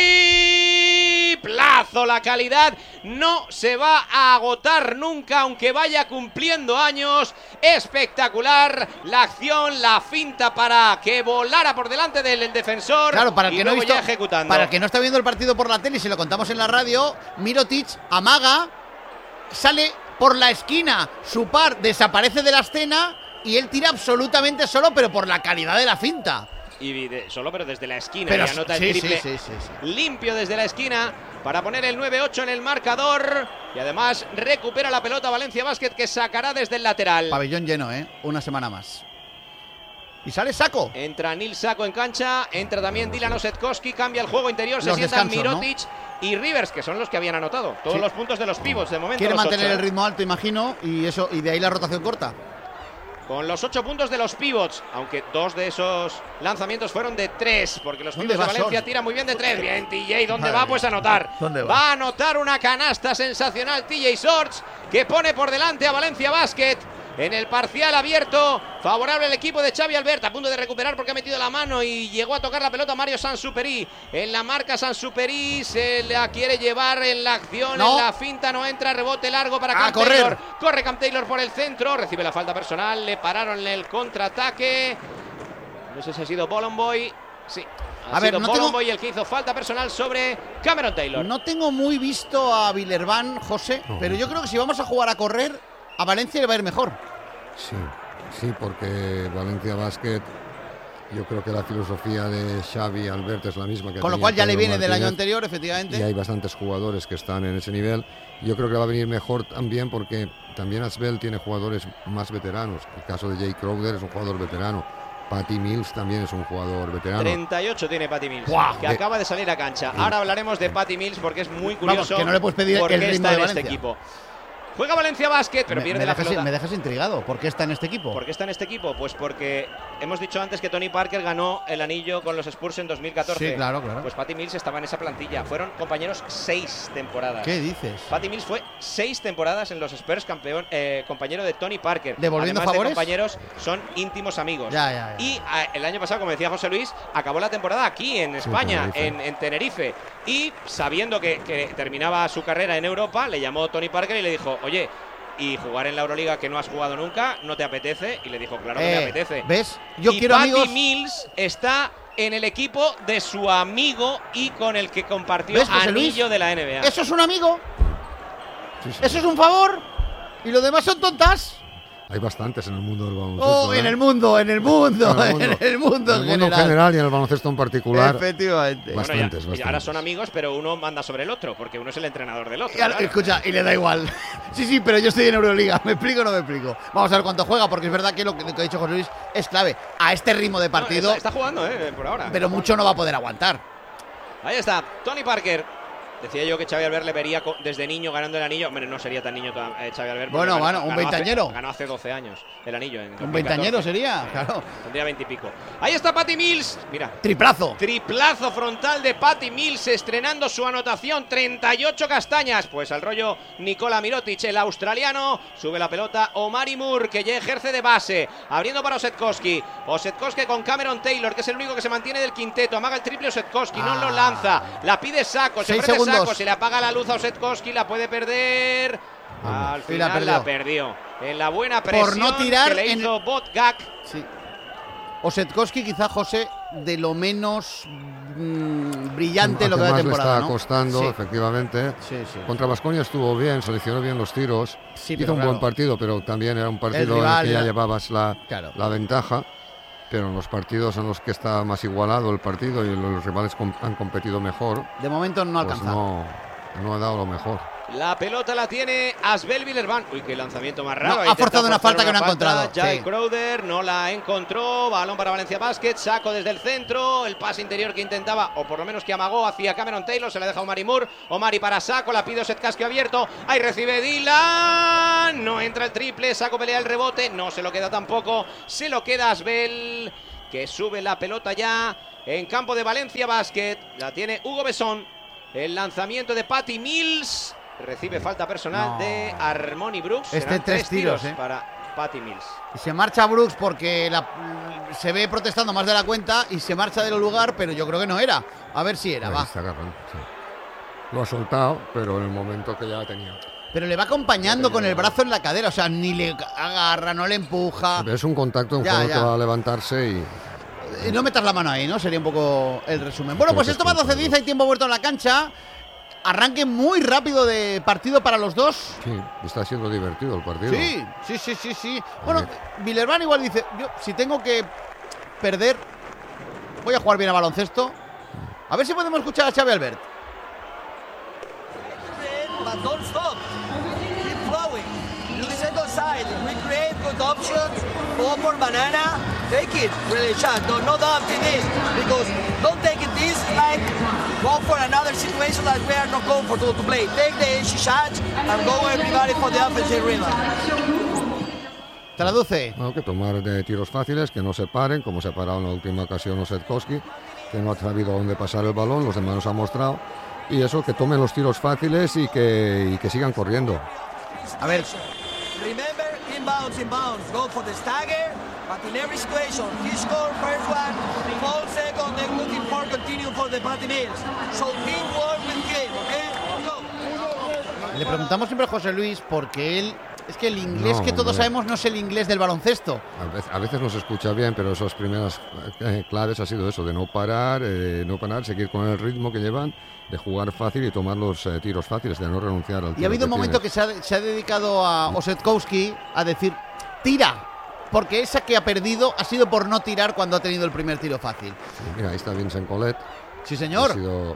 Triplazo, la calidad no se va a agotar nunca, aunque vaya cumpliendo años. Espectacular la acción, la finta para que volara por delante del defensor. Claro, para el que no ha visto, ejecutando. para el que no está viendo el partido por la tele y se lo contamos en la radio, Mirotic amaga, sale por la esquina, su par desaparece de la escena y él tira absolutamente solo, pero por la calidad de la finta. Solo, pero desde la esquina, pero y anota el triple limpio desde la esquina para poner el 9-8 en el marcador, y además recupera la pelota Valencia Basket, que sacará desde el lateral. Pabellón lleno, una semana más. Y sale Sacco. Entra Nil Sacco en cancha, entra también Dylan Osetkowski, cambia el juego interior, se sientan Mirotic, ¿no? Y Rivers, que son los que habían anotado todos los puntos de los pivots de momento. Quiere mantener el ritmo alto, imagino, y de ahí la rotación corta. Con los 8 puntos de los pivots, aunque 2 de esos lanzamientos fueron de 3, porque los pivots de Valencia tiran muy bien de 3. Bien, TJ, ¿dónde va? Pues a anotar. Va a anotar una canasta sensacional TJ Shorts, que pone por delante a Valencia Basket en el parcial abierto, favorable al equipo de Xavi Albert, a punto de recuperar porque ha metido la mano y llegó a tocar la pelota Mario Sansuperi. En la marca Sansuperi, se la quiere llevar en la acción, en la finta no entra, rebote largo para Cam Taylor. Corre Cam Taylor por el centro, recibe la falta personal, le pararon el contraataque. No sé si ha sido Bolomboy, sí. Ha sido Bolomboy el que hizo falta personal sobre Cameron Taylor. No tengo muy visto a Villerban, José, pero yo creo que si vamos a jugar a correr, a Valencia le va a ir mejor. Sí, porque Valencia Basket, yo creo que la filosofía de Xavi Albert es la misma que con lo cual ya le viene del año anterior, efectivamente. Y hay bastantes jugadores que están en ese nivel. Yo creo que va a venir mejor también porque también Asbel tiene jugadores más veteranos. El caso de Jay Crowder es un jugador veterano. Patty Mills también es un jugador veterano. 38 tiene Patty Mills, que acaba de salir a cancha. Ahora hablaremos de Patty Mills porque es muy curioso. Vamos, que no le puedes pedir porque el ritmo está de en Valencia. este equipo. Juega Valencia Basket, pero pierde la pelota. Me dejas intrigado. ¿Por qué está en este equipo? ¿Por qué está en este equipo? Pues porque hemos dicho antes que Tony Parker ganó el anillo con los Spurs en 2014. Sí, claro. Pues Patty Mills estaba en esa plantilla. Fueron compañeros 6 temporadas. ¿Qué dices? Patty Mills fue 6 temporadas en los Spurs, compañero de Tony Parker. ¿Devolviendo Además favores? De compañeros, son íntimos amigos. Ya. Y el año pasado, como decía José Luis, acabó la temporada aquí en España, en Tenerife. Y sabiendo que terminaba su carrera en Europa, le llamó Tony Parker y le dijo: oye, y jugar en la Euroliga que no has jugado nunca, ¿no te apetece? Y le dijo: claro que me apetece. ¿Ves? Yo quiero Patty amigos. Mills está en el equipo de su amigo y con el que compartió anillo de la NBA. ¿Eso es un amigo? Sí. ¿Eso es un favor? ¿Y lo demás son tontas? Hay bastantes en el mundo del baloncesto. En el mundo en general y en el baloncesto en particular. Efectivamente. Bastantes. Y ahora son amigos, pero uno manda sobre el otro, porque uno es el entrenador del otro. Claro. Escucha, y le da igual. Sí, pero yo estoy en Euroliga. ¿Me explico o no me explico? Vamos a ver cuánto juega, porque es verdad que lo que ha dicho José Luis es clave. A este ritmo de partido. Está jugando, por ahora. Pero mucho no va a poder aguantar. Ahí está, Tony Parker. Decía yo que Xavi Albert le vería desde niño ganando el anillo. Hombre, no sería tan niño Xavi Albert. Bueno, un veinteañero. Ganó hace 12 años el anillo. Un veinteañero sería, claro. Tendría 20 y pico. Ahí está Patty Mills. Mira. Triplazo. Triplazo frontal de Patty Mills, estrenando su anotación. 38 castañas. Pues al rollo Nikola Mirotic, el australiano. Sube la pelota Omari Moore, que ya ejerce de base. Abriendo para Osetkowski. Osetkowski con Cameron Taylor, que es el único que se mantiene del quinteto. Amaga el triple Osetkowski, no lo lanza. La pide Sacco, se ofrece Sacco, se le apaga la luz a Osetkowski, la puede perder. Al final la perdió. En la buena presión por no tirar que le hizo Botgak. Sí. Osetkowski quizá, José, de lo menos brillante lo que va de temporada, le está costando, efectivamente. Sí. Contra Baskonia estuvo bien, seleccionó bien los tiros. Hizo un buen partido, pero también era un partido en el que ya llevabas la ventaja. pero en los partidos en los que está más igualado el partido y los rivales han competido mejor, de momento no pues alcanza. No ha dado lo mejor. La pelota la tiene Asbel Villeurbanne. Uy, qué lanzamiento más raro. No, ha forzado una falta que no ha encontrado. Jai Sí. Crowder no la encontró. Balón para Valencia Basket. Saco desde el centro. El pase interior que intentaba, o por lo menos que amagó hacia Cameron Taylor. Se la deja Omari Moore. Omari para Saco. La pide Osetkowski abierto. Ahí recibe Dylan. No entra el triple. Saco pelea el rebote. No se lo queda tampoco. Se lo queda Asbel, que sube la pelota ya en campo de Valencia Basket. La tiene Hugo Besson. El lanzamiento de Patty Mills. Recibe falta personal de Harmony Brooks. Serán 3 tiros para Patty Mills. Y se marcha Brooks porque se ve protestando más de la cuenta y se marcha del lugar, pero yo creo que no era. A ver si era, Ahí va. está agarrando, sí. Lo ha soltado, pero en el momento que ya tenía. Pero le va acompañando con el brazo en la cadera, o sea, ni le agarra, no le empuja. Es un contacto, un Ya, jugador ya. que va a levantarse y... No metas la mano ahí, ¿no? Sería un poco el resumen. Bueno, pues esto va 12-10, hay tiempo muerto en la cancha. Arranque muy rápido de partido para los dos. Sí, está siendo divertido el partido. Sí. Bueno, Villeurbanne igual dice, yo si tengo que perder, voy a jugar bien a baloncesto. A ver si podemos escuchar a Xavi Albert. But don't stop. Keep flowing. Look second side. We create good options. Go for banana. Take it. Really shot. Don't not after this. Because don't take it this like go for another situation that we are not comfortable to play. Take the easy shots and go everybody for the offensive rebound. Traduce. Bueno, que tomar de tiros fáciles, que no se paren, como se ha parado en la última ocasión Osetkowski, que no ha sabido dónde pasar el balón, los demás nos han mostrado. Y eso, que tomen los tiros fáciles y que sigan corriendo. A ver. Remember, inbounds. Go for the stagger, but in every situation, he scored first one, fall second, then looking for continue for the Patty Mills. So teamwork with game, okay? Go. Le preguntamos siempre a José Luis porque él... Es que el inglés que todos sabemos no es el inglés del baloncesto. A veces no se escucha bien, pero esas primeras claves ha sido eso, de no parar, seguir con el ritmo que llevan, de jugar fácil y tomar los tiros fáciles, de no renunciar al tiro. Y ha habido un momento que se ha dedicado a Osetkowski a decir, tira, porque esa que ha perdido ha sido por no tirar cuando ha tenido el primer tiro fácil. Sí, mira, ahí está Vincent Collet. Sí, señor. Ha sido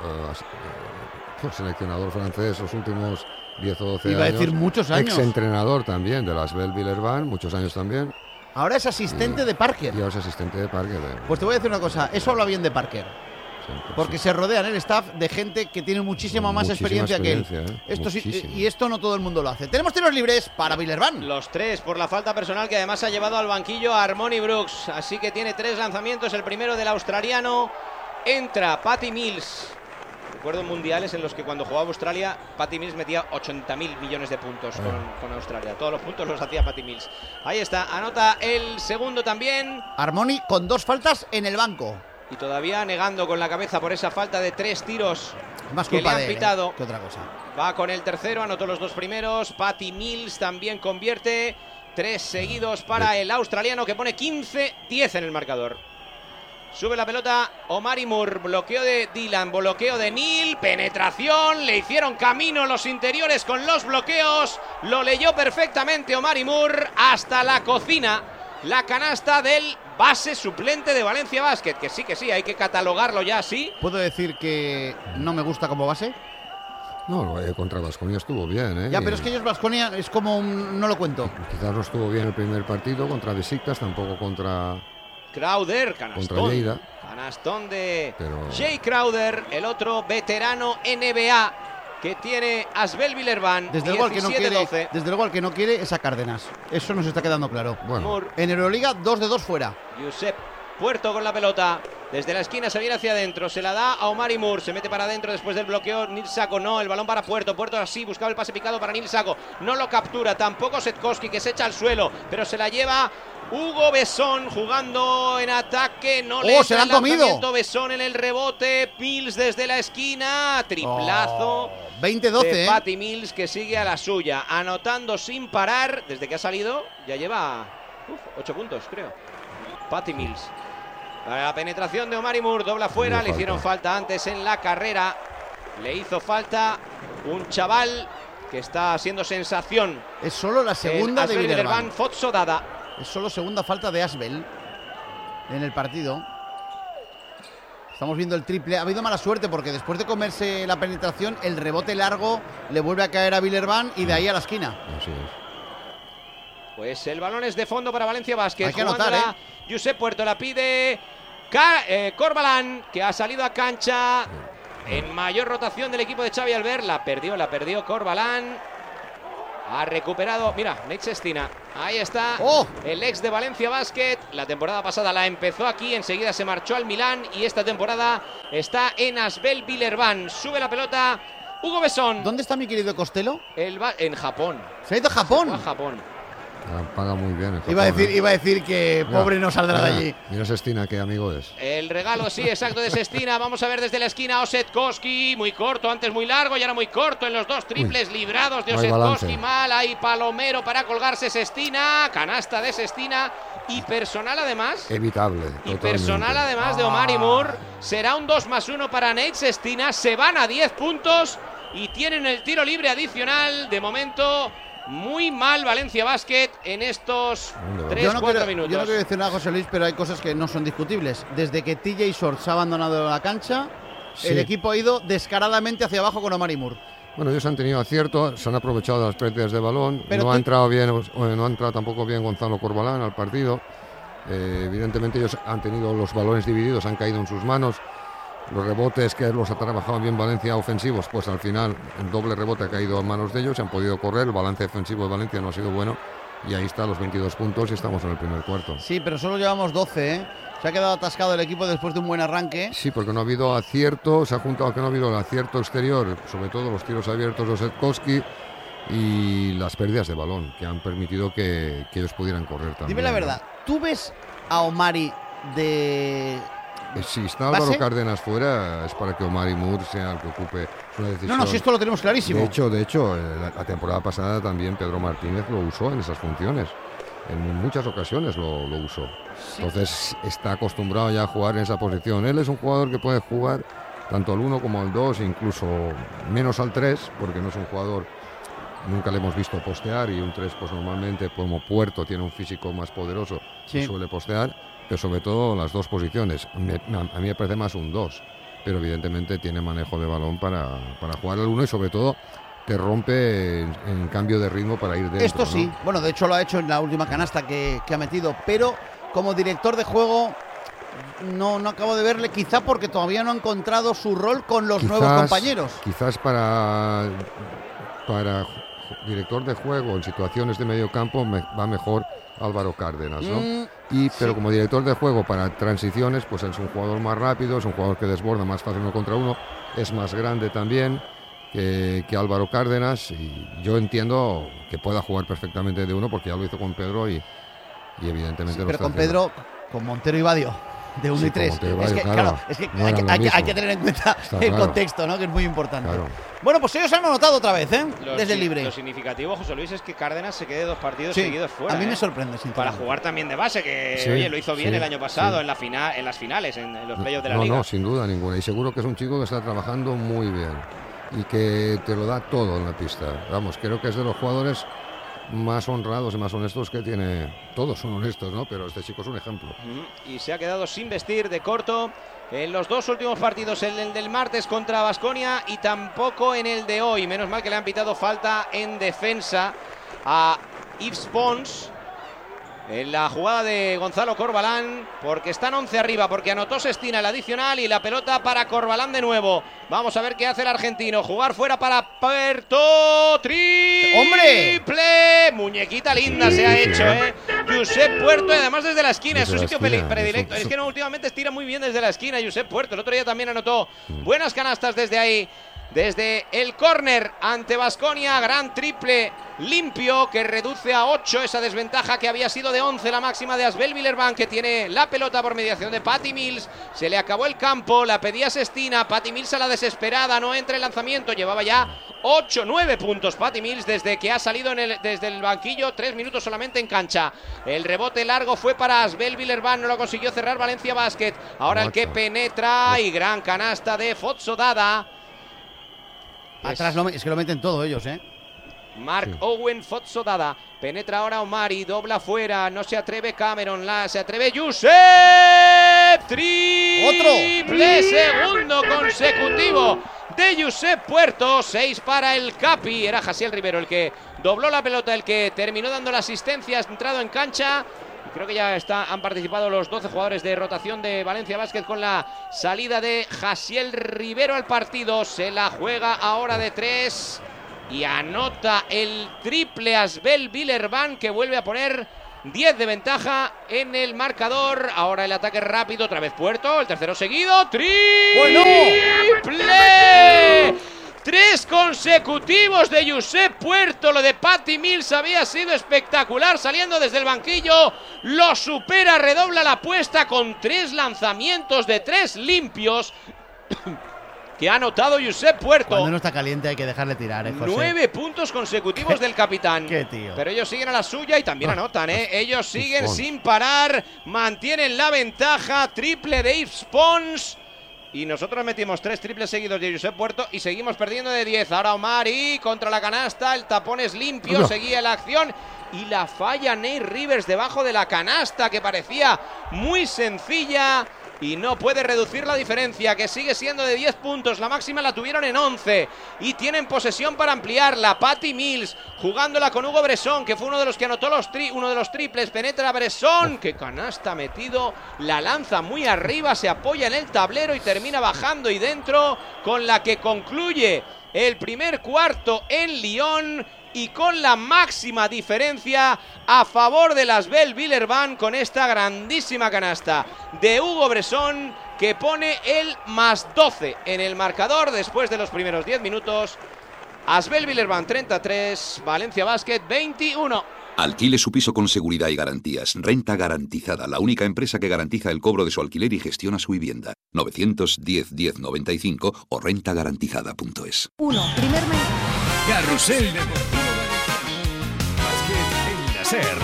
seleccionador francés los últimos 10 o 12 años. Iba a decir muchos años. Exentrenador también de la Asbel Villeurbanne, muchos años también. Ahora es asistente de Parker. Y ahora es asistente de Parker. Pues te voy a decir una cosa, eso habla bien de Parker. Porque se rodea en el staff de gente que tiene muchísima más experiencia que él. Esto sí, y esto no todo el mundo lo hace. Tenemos tiros libres para Villeurbanne. Los 3 por la falta personal que además ha llevado al banquillo a Harmony Brooks. Así que tiene 3 lanzamientos. El primero del australiano. Entra Patty Mills. Recuerdo mundiales en los que cuando jugaba Australia, Patty Mills metía 80.000 millones de puntos con Australia. Todos los puntos los hacía Patty Mills. Ahí está, anota el segundo también. Harmony con 2 faltas en el banco. Y todavía negando con la cabeza por esa falta de 3 tiros más que le han de él, pitado. ¿Qué otra cosa? Va con el tercero, anotó los 2 primeros. Patty Mills también convierte. 3 seguidos para el australiano que pone 15-10 en el marcador. Sube la pelota Omari Moore, bloqueo de Dylan, bloqueo de Neal, penetración, le hicieron camino los interiores con los bloqueos, lo leyó perfectamente Omari Moore hasta la cocina, la canasta del base suplente de Valencia Basket, que sí, hay que catalogarlo ya así. ¿Puedo decir que no me gusta como base? No, contra Baskonia estuvo bien, ¿eh? Ya, pero es que ellos Baskonia es como un... no lo cuento. Quizás no estuvo bien el primer partido contra Besiktas, tampoco contra... Crowder, canastón. Contra Lleida. Canastón de Jay Crowder, el otro veterano NBA que tiene Asbel Villeurbanne. Desde luego, el que no quiere es a Cárdenas. Eso nos está quedando claro. Bueno. En Euroliga, 2 de 2 fuera. Josep Puerto con la pelota. Desde la esquina se viene hacia adentro. Se la da a Omari Moore. Se mete para adentro después del bloqueo. Nil Saco no. El balón para Puerto. Puerto así. Buscaba el pase picado para Nil Saco. No lo captura. Tampoco Osetkowski, que se echa al suelo. Pero se la lleva Hugo Besson jugando en ataque. No le se la han comido. Besson en el rebote. Mills desde la esquina. Triplazo. 20-12. De Patty Mills, que sigue a la suya. Anotando sin parar. Desde que ha salido ya lleva 8 puntos, creo. Patty Mills. La penetración de Omari Moore, dobla fuera, le hicieron falta antes en la carrera. Le hizo falta un chaval que está siendo sensación. Es solo la segunda de Villeurbanne. Fotso Dada. Es solo segunda falta de Asbel. en el partido. Estamos viendo el triple. Ha habido mala suerte porque después de comerse la penetración, el rebote largo le vuelve a caer a Villerban y de ahí a la esquina. Así es. Pues el balón es de fondo para Valencia Basket. Hay que anotar, Josep Puerto la pide Corbalán, que ha salido a cancha en mayor rotación del equipo de Xavi Albert. La perdió Corbalán. Ha recuperado, mira, Nate Sestina. Ahí está, el ex de Valencia Basket. La temporada pasada la empezó aquí, enseguida se marchó al Milán y esta temporada está en Asbel Villerban. Sube la pelota Hugo Besson. ¿Dónde está mi querido Costello? En Japón. ¿Se ha ido a Japón? A Japón. Paga muy bien. Iba a decir que pobre no saldrá de allí. Mira Sestina, qué amigo es. El regalo, sí, exacto, de Sestina. Vamos a ver desde la esquina Osetkowski. Muy corto, antes muy largo y ahora muy corto en los dos triples librados de no hay Osetkowski. balance. Mal, ahí Palomero para colgarse Sestina. Canasta de Sestina. Y personal además. Evitable. Y totalmente. personal además de Omar y Moore. Será un 2+1 para Nate Sestina. Se van a 10 puntos y tienen el tiro libre adicional. De momento, muy mal Valencia Basket en estos 3-4 minutos. Yo no quiero decir nada, José Luis, pero hay cosas que no son discutibles. Desde que TJ Shorts ha abandonado la cancha, el equipo ha ido descaradamente hacia abajo con Omar y Moore. Bueno, ellos han tenido acierto, se han aprovechado de las pérdidas de balón. Pero no ha entrado tampoco bien Gonzalo Corbalán al partido. Evidentemente ellos han tenido los balones divididos, han caído en sus manos. Los rebotes que los ha trabajado bien Valencia ofensivos, pues al final el doble rebote ha caído en manos de ellos, se han podido correr, el balance defensivo de Valencia no ha sido bueno y ahí está los 22 puntos y estamos en el primer cuarto. Sí, pero solo llevamos 12, ¿eh? Se ha quedado atascado el equipo después de un buen arranque. Sí, porque no ha habido acierto, se ha juntado que no ha habido el acierto exterior, sobre todo los tiros abiertos de Osetkowski y las pérdidas de balón, que han permitido que ellos pudieran correr también. Dime la verdad, ¿tú ves a Omari de... Si está Álvaro ¿base? Cárdenas fuera es para que Omar y Moore sea el que ocupe una decisión. No, si esto lo tenemos clarísimo. De hecho, la temporada pasada también Pedro Martínez lo usó en esas funciones. En muchas ocasiones lo usó. Sí. Entonces está acostumbrado ya a jugar en esa posición. Él es un jugador que puede jugar tanto al 1 como al 2, incluso menos al 3, porque no es un jugador, nunca le hemos visto postear, y un 3 pues normalmente como Puerto tiene un físico más poderoso, y suele postear, pero sobre todo las dos posiciones. A mí me parece más un 2, pero evidentemente tiene manejo de balón para jugar al 1 y sobre todo te rompe en cambio de ritmo para ir dentro. Esto sí, bueno, de hecho lo ha hecho en la última canasta que ha metido, pero como director de juego no acabo de verle, quizá porque todavía no ha encontrado su rol con los nuevos compañeros. Quizás para director de juego en situaciones de medio campo va mejor Álvaro Cárdenas, ¿no? Pero como director de juego para transiciones, pues es un jugador más rápido, es un jugador que desborda más fácil 1 contra 1, es más grande también que Álvaro Cárdenas, y yo entiendo que pueda jugar perfectamente de 1 porque ya lo hizo con Pedro y evidentemente lo pero está con haciendo. Pedro, con Montero y Badio, de 1 y 3. Es que, claro, no hay que tener en cuenta el contexto, ¿no? Que es muy importante. Claro. Bueno, pues ellos han anotado otra vez, ¿eh? Desde el libre. Lo significativo, José Luis, es que Cárdenas se quede 2 partidos seguidos fuera. A mí me sorprende, para jugar también de base, que oye, lo hizo bien el año pasado en las finales, en los playoffs de la Liga. No, sin duda ninguna. Y seguro que es un chico que está trabajando muy bien y que te lo da todo en la pista. Vamos, creo que es de los jugadores más honrados y más honestos que tiene. Todos son honestos, ¿no? Pero este chico es un ejemplo. Y se ha quedado sin vestir de corto en los 2 últimos partidos, en el del martes contra Baskonia y tampoco en el de hoy. Menos mal que le han pitado falta en defensa a Yves Pons en la jugada de Gonzalo Corbalán, porque están 11 arriba, porque anotó Sestina el adicional y la pelota para Corbalán de nuevo. Vamos a ver qué hace el argentino. Jugar fuera para Puerto. ¡Triple! ¡Hombre! Muñequita linda se ha hecho, Josep Puerto, y además desde la esquina, es su sitio predilecto. Es que no, últimamente estira muy bien desde la esquina Josep Puerto. El otro día también anotó buenas canastas desde ahí. Desde el córner ante Baskonia, gran triple limpio que reduce a 8 esa desventaja que había sido de 11, la máxima de Asbel Villerban, que tiene la pelota por mediación de Patty Mills. Se le acabó el campo, la pedía Sestina, Patty Mills a la desesperada, no entra el lanzamiento, llevaba ya 9 puntos Patty Mills desde que ha salido desde el banquillo, 3 minutos solamente en cancha. El rebote largo fue para Asbel Villerban, no lo consiguió cerrar Valencia Basket. Ahora el que penetra y gran canasta de Fotsodada. Atrás es que lo meten todo ellos, Mark Owen Fotsodada. Penetra ahora Omari, dobla fuera, no se atreve Cameron, se atreve Josep. Triple segundo consecutivo de Josep Puerto. 6 para el Capi. Era Jasiel Rivero el que dobló la pelota, el que terminó dando la asistencia, ha entrado en cancha. Creo que ya han participado los 12 jugadores de rotación de Valencia Basket con la salida de Jasiel Rivero al partido. Se la juega ahora de 3 y anota el triple Asbel Villeurbanne, que vuelve a poner 10 de ventaja en el marcador. Ahora el ataque rápido, otra vez Puerto, el tercero seguido. ¡Triple! 3 consecutivos de Josep Puerto. Lo de Patty Mills había sido espectacular saliendo desde el banquillo. Lo supera, redobla la apuesta con 3 lanzamientos de 3 limpios que ha anotado Josep Puerto. Cuando no está caliente hay que dejarle tirar, José. 9 puntos consecutivos del capitán. Qué tío. Pero ellos siguen a la suya y también anotan, ¿eh? Ellos siguen sin parar, mantienen la ventaja. Triple de Yves Pons. Y nosotros metimos 3 triples seguidos de Josep Puerto y seguimos perdiendo de 10. Ahora Omari contra la canasta, el tapón es limpio, seguía la acción y la falla Nate Rivers debajo de la canasta, que parecía muy sencilla y no puede reducir la diferencia, que sigue siendo de 10 puntos. La máxima la tuvieron en 11 y tienen posesión para ampliarla. Patty Mills jugándola con Hugo Bresson, que fue uno de los que anotó uno de los triples. Penetra Bresson, que canasta metido, la lanza muy arriba, se apoya en el tablero y termina bajando y dentro, con la que concluye el primer cuarto en Lyon y con la máxima diferencia a favor de las Asbel Villeurbanne, con esta grandísima canasta de Hugo Bresson, que pone el más 12 en el marcador después de los primeros 10 minutos. Asbel Villeurbanne 33, Valencia Basket 21. Alquile su piso con seguridad y garantías. Renta Garantizada, la única empresa que garantiza el cobro de su alquiler y gestiona su vivienda. 910-1095 o rentagarantizada.es. Primer Carrusel Deportivo Basket en la SER.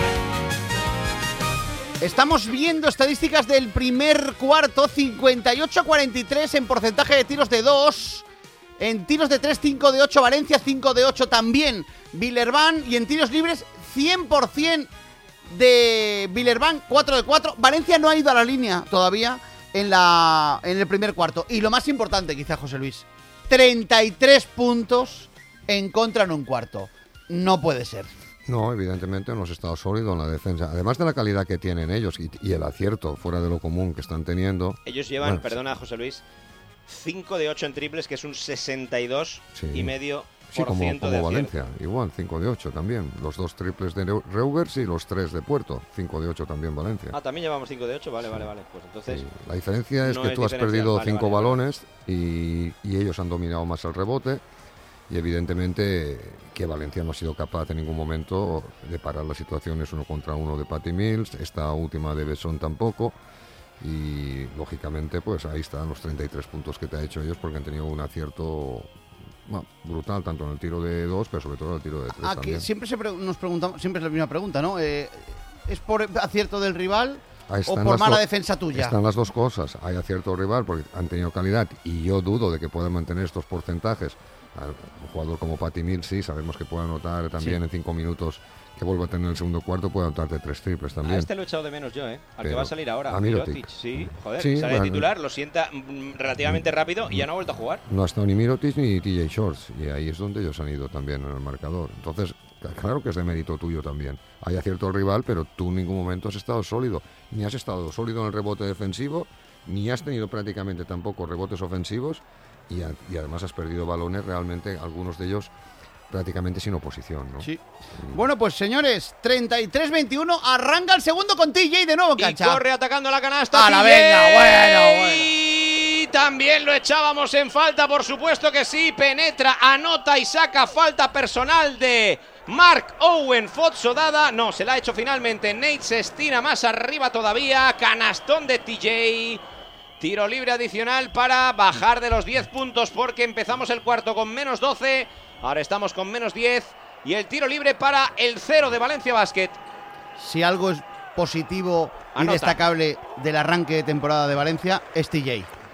Estamos viendo estadísticas del primer cuarto. 58-43 en porcentaje de tiros de 2. En tiros de 3, 5 de 8 Valencia, 5 de 8 también Villeurbanne. Y en tiros libres, 100% de Villeurbanne, 4 de 4. Valencia no ha ido a la línea todavía en el primer cuarto. Y lo más importante, quizá, José Luis, 33 puntos en contra en un cuarto. No puede ser. No, evidentemente no has estado sólido en la defensa. Además de la calidad que tienen ellos y el acierto fuera de lo común que están teniendo. Ellos llevan, perdona José Luis, 5 de 8 en triples, que es un 62,5%. Sí, como Valencia, igual, 5 de 8 también. Los 2 triples de Reuvers y los 3 de Puerto. 5 de 8 también Valencia. Ah, también llevamos 5 de 8, vale. Pues entonces... Sí. La diferencia es que tú has perdido 5 balones y ellos han dominado más el rebote. Y evidentemente que Valencia no ha sido capaz en ningún momento de parar las situaciones 1 contra 1 de Patty Mills. Esta última de Besson tampoco. Y lógicamente pues ahí están los 33 puntos que te ha hecho ellos, porque han tenido un acierto brutal, tanto en el tiro de 2, pero sobre todo en el tiro de 3 también. Que siempre nos preguntamos, siempre es la misma pregunta, ¿no? ¿Es por acierto del rival o por mala defensa tuya? Están las dos cosas. Hay acierto del rival porque han tenido calidad y yo dudo de que puedan mantener estos porcentajes. Un jugador como Patty Mills, sí, sabemos que puede anotar también en 5 minutos, que vuelva a tener el segundo cuarto, puede anotarte 3 triples también. A este lo he echado de menos yo, Al que va a salir ahora, a Mirotic. Sí, joder, sale de titular, lo sienta relativamente rápido y ya no ha vuelto a jugar. No ha estado ni Mirotic ni TJ Shorts, y ahí es donde ellos han ido también en el marcador. Entonces, claro que es de mérito tuyo también. Hay acierto al rival, pero tú en ningún momento has estado sólido. Ni has estado sólido en el rebote defensivo, ni has tenido prácticamente tampoco rebotes ofensivos, y además has perdido balones realmente, algunos de ellos prácticamente sin oposición, ¿no? Sí. Bueno, pues señores, 33-21, arranca el segundo con TJ de nuevo, cancha. Y corre atacando la canasta. ¡A la venga! Bueno. Y también lo echábamos en falta, por supuesto que sí. Penetra, anota y saca falta personal de Mark Owen Fotsodada. No, se la ha hecho finalmente Nate Sestina, más arriba todavía. Canastón de TJ. Tiro libre adicional para bajar de los 10 puntos, porque empezamos el cuarto con menos 12. Ahora estamos con menos 10. Y el tiro libre para el 0 de Valencia Basket. Si algo es positivo y destacable del arranque de temporada de Valencia, es TJ.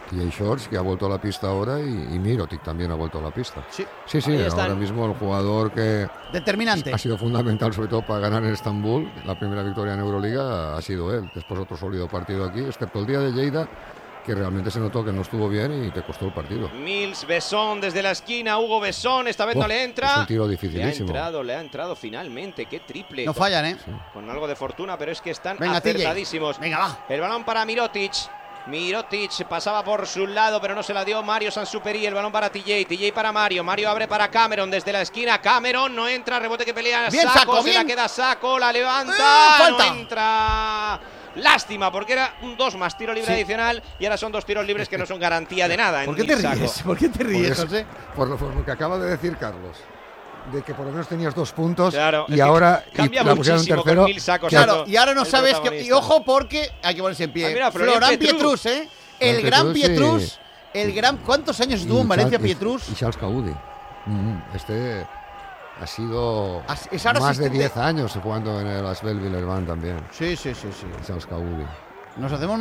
TJ Shorts, que ha vuelto a la pista ahora, y Mirotic también ha vuelto a la pista. Sí, sí, ahora mismo el jugador que determinante ha sido fundamental, sobre todo para ganar en Estambul, la primera victoria en Euroliga, ha sido él. Después otro sólido partido aquí, excepto el día de Lleida, que realmente se notó que no estuvo bien y te costó el partido. Nils Besson desde la esquina, Hugo Besson, esta vez no le entra. Es un tiro dificilísimo. Le ha entrado finalmente, qué triple. No fallan, ¿eh? Sí. Con algo de fortuna, pero es que están Venga, acertadísimos. Venga, va. El balón para Mirotic. Mirotic pasaba por su lado, pero no se la dio Mario Sansuperi. El balón para TJ para Mario. Mario abre para Cameron desde la esquina. Cameron no entra, rebote que pelea. Bien, Saco, bien. Se la queda Saco, la levanta. Falta. No entra. Lástima, porque era un 2 más tiro libre adicional y ahora son 2 tiros libres que no son garantía de nada. ¿Por qué te ríes? ¿Por qué te ríes, José? Por lo que acaba de decir Carlos. De que por lo menos tenías 2 puntos, claro, y ahora cambia la pusieron muchísimo tercero. con 1000 sacos. Claro, y ahora no sabes que. Y ojo, porque hay que ponerse en pie. Mira, Florán Pietrus, ¿eh? El gran Pietrus. El gran. ¿Cuántos años estuvo en Valencia Pietrus? Y Charles Caudi. Este ha sido es más de 10 años jugando en el Asvel Villerban también. Sí. Charles Caudi. Nos hacemos